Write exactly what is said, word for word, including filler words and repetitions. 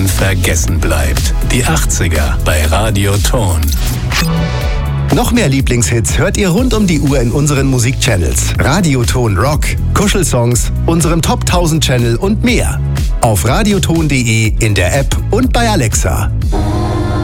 vergessen bleibt. Die achtziger bei Radioton. Noch mehr Lieblingshits hört ihr rund um die Uhr in unseren Musikchannels. Radioton Rock, Kuschelsongs, unserem Top tausend Channel und mehr. Auf radioton punkt de, in der App und bei Alexa.